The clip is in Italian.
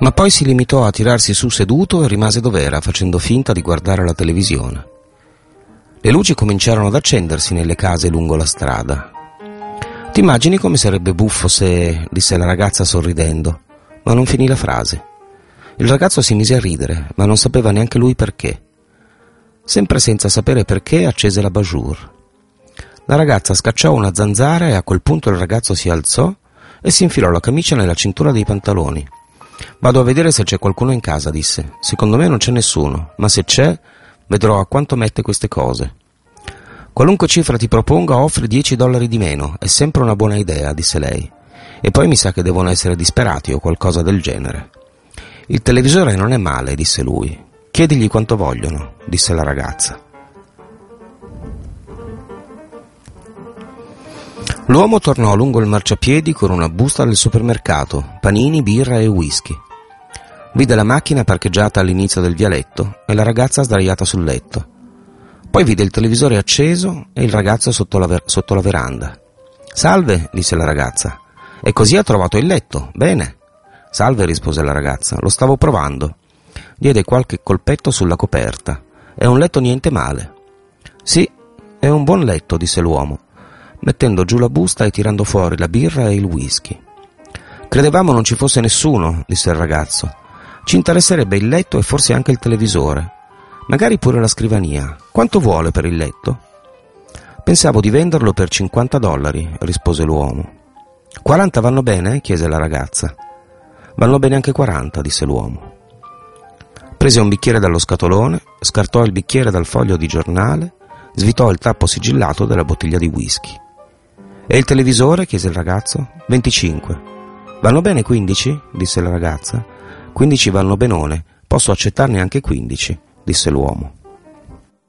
Ma poi si limitò a tirarsi su seduto e rimase dov'era, facendo finta di guardare la televisione. Le luci cominciarono ad accendersi nelle case lungo la strada. «Ti immagini come sarebbe buffo se...» disse la ragazza sorridendo, ma non finì la frase. Il ragazzo si mise a ridere, ma non sapeva neanche lui perché. Sempre senza sapere perché, accese la bajour. La ragazza scacciò una zanzara e a quel punto il ragazzo si alzò e si infilò la camicia nella cintura dei pantaloni. «Vado a vedere se c'è qualcuno in casa», disse. «Secondo me non c'è nessuno, ma se c'è, vedrò a quanto mette queste cose». «Qualunque cifra ti proponga, offri $10 di meno, è sempre una buona idea», disse lei. «E poi mi sa che devono essere disperati o qualcosa del genere». «Il televisore non è male», disse lui. «Chiedigli quanto vogliono», disse la ragazza. L'uomo tornò lungo il marciapiedi con una busta del supermercato, panini, birra e whisky. Vide la macchina parcheggiata all'inizio del vialetto e la ragazza sdraiata sul letto. Poi vide il televisore acceso e il ragazzo sotto la veranda. «Salve», disse la ragazza. «E così ha trovato il letto, bene». «Salve», rispose la ragazza, «lo stavo provando». Diede qualche colpetto sulla coperta. «È un letto niente male». «Sì, è un buon letto», disse l'uomo, mettendo giù la busta e tirando fuori la birra e il whisky. «Credevamo non ci fosse nessuno», disse il ragazzo. «Ci interesserebbe il letto e forse anche il televisore. Magari pure la scrivania. Quanto vuole per il letto?» «Pensavo di venderlo per $50», rispose l'uomo. «40 vanno bene?» chiese la ragazza. «Vanno bene anche 40», disse l'uomo. Prese un bicchiere dallo scatolone, scartò il bicchiere dal foglio di giornale, svitò il tappo sigillato della bottiglia di whisky. «E il televisore?» chiese il ragazzo. «25. Vanno bene 15?» disse la ragazza. «15 vanno benone, posso accettarne anche 15», disse l'uomo.